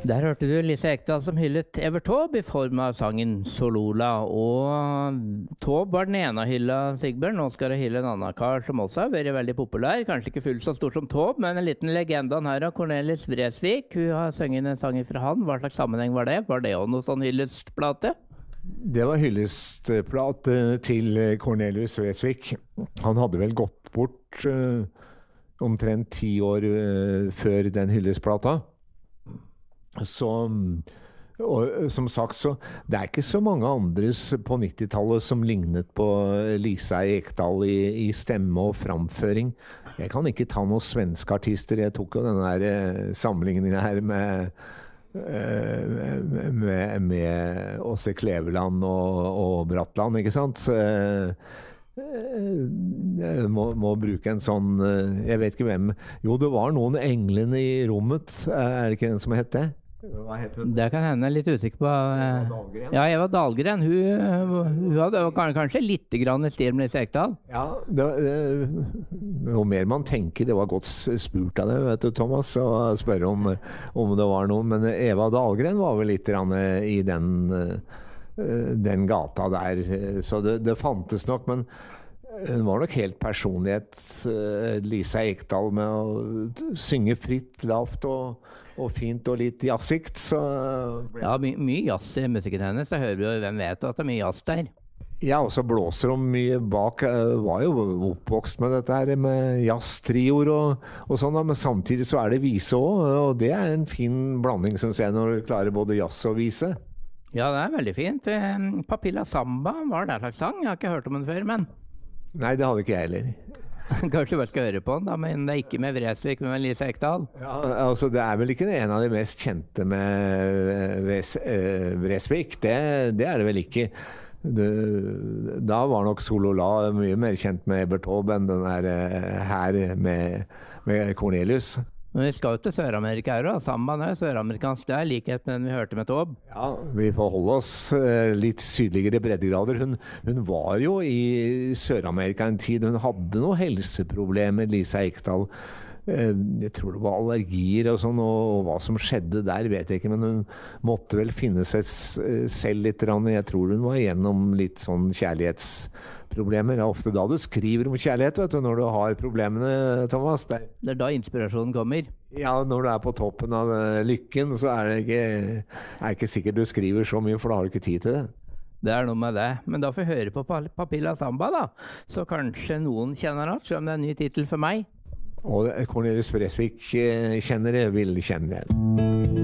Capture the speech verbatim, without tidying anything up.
Der hørte du Lise Ekdahl som hyllet Evert Taube i form av sangen Solola. Og Taube var den ene av hylla, Sigbjørn. Nå skal det hylle en annen kar som også har vært veldig populær. Kanskje ikke fullt så stor som Taube, men en liten legende han her av Cornelis Vreeswijk. Hun har sunget en sang fra han. Hva slags sammenheng var det? Var det også noe sånn hyllestplate? Det var hyllestplate til Cornelius Vreeswijk. Han hadde vel gått bort uh, omtrent ti år uh, før den hyllestplata. Så, og som sagt, så det er ikke så mange andres på nittitallet som lignet på Lisa Ekdahl i, i stemme og framføring. Jeg kan ikke ta noen svenske artister. Jeg tok jo denne der eh, sammenligningen her med, eh, med, med Åse Kleveland og, og Bratland, ikke sant? Så, jeg må, må bruke en sånn, jeg vet ikke hvem. Jo, det var noen englene i rommet, er det ikke den som het det? Hva heter hun? Det kan hende, litt usikker på. Eva Dahlgren? Ja, Eva Dahlgren. Hun, hun hadde kanskje litt grann i stil med Lise Ekdahl. Ja, det, jo mer man tenker, det var godt spurt av det, vet du, Thomas, å spørre om, om det var noe, men Eva Dahlgren var vel litt grann i den, den gata der, så det, det fantes nok, men hun var nok helt personlighet, Lisa Ekdahl, med å synge fritt, lavt og, og fint og litt jazzigt. Så ja, my mye jazz i musikken hennes. Jeg hører jo, hvem vet at det er mye jazz der. Ja, og så blåser hun mye bak. Jeg var jo oppvokst med dette her med jazztrioer og, og sånn, men samtidig så er det vise også, og det er en fin blanding, synes jeg, når du klarer både jazz og vise. Ja, det er veldig fint. Papilla Samba var det slags sang. Jeg har ikke hørt om den før, men nei, det hadde ikke jeg heller. Kanskje bare skal høre på den da, men det er ikke med Vreeswijk, men med Lise Ekdahl. Ja, altså det er vel ikke en av de mest kjente med Vreeswijk, det, det er det vel ikke. Det, da var nok Solola mye mer kjent med Evert Taube enn den der her med, med Cornelius. Men vi skal jo til Sør-Amerika her også. Sambaen er søramerikansk, det er likhet med den vi hørte med Taube. Ja, vi får holde oss litt sydligere breddegrader. Hun, hun var jo i Sør-Amerika en tid. Hun hadde noen helseproblemer, Lisa Ekdahl. Jeg tror det var allergier og sånn, og hva som skjedde der vet jeg ikke, men hun måtte vel finne seg selv litt. Jeg tror hun var igjennom litt sånn kjærlighetsproblemer. Det er ofte da du skriver om kjærlighet, vet du, når du har problemene, Thomas. Det er, det er da inspirasjonen kommer. Ja, når du er på toppen av lykken, så er det ikke, er ikke sikkert du skriver så mye, for da har du ikke tid til det. Det er noe med det. Men da får vi høre på Papilla Samba da, så kanskje noen kjenner at, selv om det er en ny titel for meg. Og Cornelis Vreeswijk kjennere vil kjenne det.